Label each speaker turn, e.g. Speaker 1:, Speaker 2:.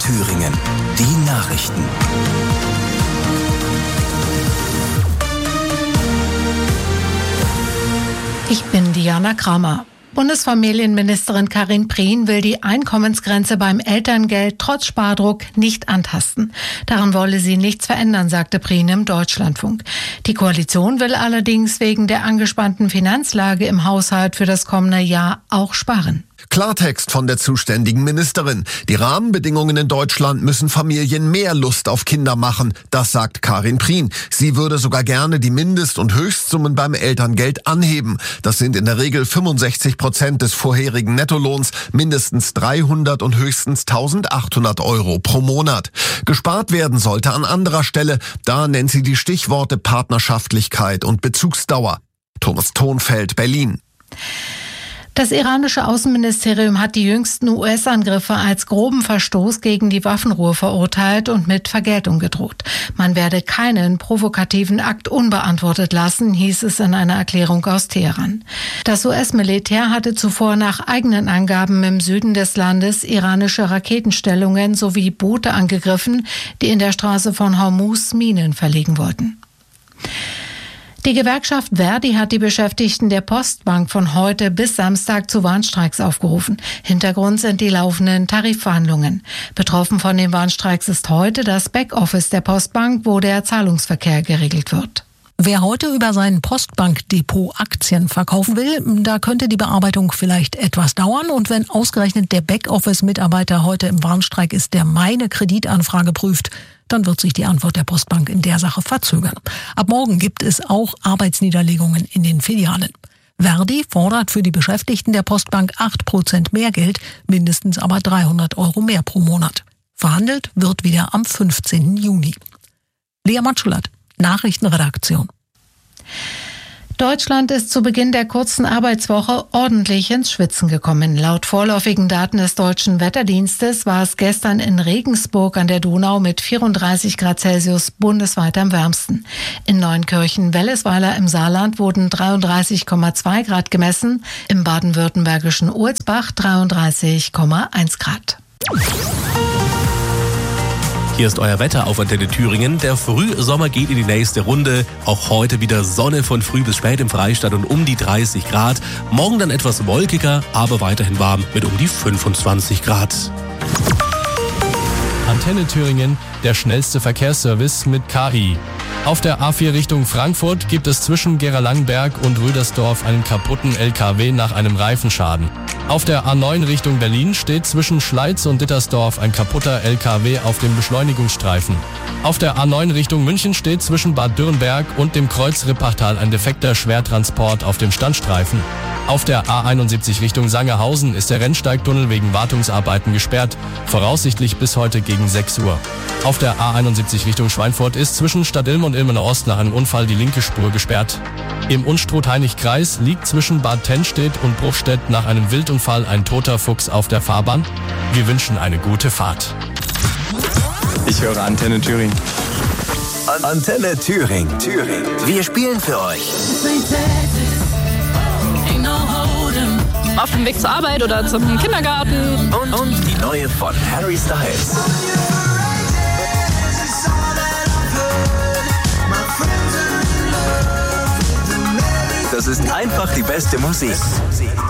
Speaker 1: Thüringen. Die Nachrichten.
Speaker 2: Ich bin Diana Kramer. Bundesfamilienministerin Karin Prien will die Einkommensgrenze beim Elterngeld trotz Spardruck nicht antasten. Daran wolle sie nichts verändern, sagte Prien im Deutschlandfunk. Die Koalition will allerdings wegen der angespannten Finanzlage im Haushalt für das kommende Jahr auch sparen.
Speaker 3: Klartext von der zuständigen Ministerin. Die Rahmenbedingungen in Deutschland müssen Familien mehr Lust auf Kinder machen. Das sagt Karin Prien. Sie würde sogar gerne die Mindest- und Höchstsummen beim Elterngeld anheben. Das sind in der Regel 65% des vorherigen Nettolohns, mindestens 300 und höchstens 1.800 Euro pro Monat. Gespart werden sollte an anderer Stelle. Da nennt sie die Stichworte Partnerschaftlichkeit und Bezugsdauer. Thomas Thonfeld, Berlin.
Speaker 2: Das iranische Außenministerium hat die jüngsten US-Angriffe als groben Verstoß gegen die Waffenruhe verurteilt und mit Vergeltung gedroht. Man werde keinen provokativen Akt unbeantwortet lassen, hieß es in einer Erklärung aus Teheran. Das US-Militär hatte zuvor nach eigenen Angaben im Süden des Landes iranische Raketenstellungen sowie Boote angegriffen, die in der Straße von Hormuz Minen verlegen wollten. Die Gewerkschaft Verdi hat die Beschäftigten der Postbank von heute bis Samstag zu Warnstreiks aufgerufen. Hintergrund sind die laufenden Tarifverhandlungen. Betroffen von den Warnstreiks ist heute das Backoffice der Postbank, wo der Zahlungsverkehr geregelt wird.
Speaker 4: Wer heute über sein Postbankdepot Aktien verkaufen will, da könnte die Bearbeitung vielleicht etwas dauern. Und wenn ausgerechnet der Backoffice-Mitarbeiter heute im Warnstreik ist, der meine Kreditanfrage prüft, dann wird sich die Antwort der Postbank in der Sache verzögern. Ab morgen gibt es auch Arbeitsniederlegungen in den Filialen. Verdi fordert für die Beschäftigten der Postbank 8% mehr Geld, mindestens aber 300 Euro mehr pro Monat. Verhandelt wird wieder am 15. Juni. Lea Matschulat, Nachrichtenredaktion.
Speaker 2: Deutschland ist zu Beginn der kurzen Arbeitswoche ordentlich ins Schwitzen gekommen. Laut vorläufigen Daten des Deutschen Wetterdienstes war es gestern in Regensburg an der Donau mit 34 Grad Celsius bundesweit am wärmsten. In Neunkirchen-Wellesweiler im Saarland wurden 33,2 Grad gemessen, im baden-württembergischen Ulsbach 33,1 Grad.
Speaker 5: Hier ist euer Wetter auf Antenne Thüringen. Der Frühsommer geht in die nächste Runde. Auch heute wieder Sonne von früh bis spät im Freistaat und um die 30 Grad. Morgen dann etwas wolkiger, aber weiterhin warm mit um die 25 Grad.
Speaker 6: Antenne Thüringen, der schnellste Verkehrsservice mit KI. Auf der A4 Richtung Frankfurt gibt es zwischen Gera-Langenberg und Rüdersdorf einen kaputten LKW nach einem Reifenschaden. Auf der A9 Richtung Berlin steht zwischen Schleiz und Dittersdorf ein kaputter LKW auf dem Beschleunigungsstreifen. Auf der A9 Richtung München steht zwischen Bad Dürrenberg und dem Kreuz Rippachtal ein defekter Schwertransport auf dem Standstreifen. Auf der A71 Richtung Sangerhausen ist der Rennsteigtunnel wegen Wartungsarbeiten gesperrt, voraussichtlich bis heute gegen 6 Uhr. Auf der A71 Richtung Schweinfurt ist zwischen Stadtilm und Ilmenau Ost nach einem Unfall die linke Spur gesperrt. Im Unstrut-Heinig-Kreis liegt zwischen Bad Tennstedt und Bruchstedt nach einem Wildunfall ein toter Fuchs auf der Fahrbahn. Wir wünschen eine gute Fahrt.
Speaker 7: Ich höre Antenne Thüringen.
Speaker 1: Antenne Thüringen. Wir spielen für euch.
Speaker 8: Auf dem Weg zur Arbeit oder zum Kindergarten.
Speaker 1: Und die neue von Harry Styles. Das ist einfach die beste Musik.